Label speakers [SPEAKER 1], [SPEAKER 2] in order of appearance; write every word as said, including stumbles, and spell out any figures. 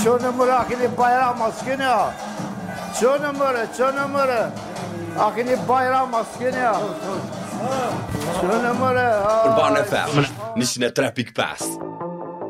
[SPEAKER 1] چون نمره آخینی bayram maskeni ya. چون نمره چون نمره آخینی bayram maskeni ya. چون نمره
[SPEAKER 2] Urban F M, nishtën e tre pikë pesë.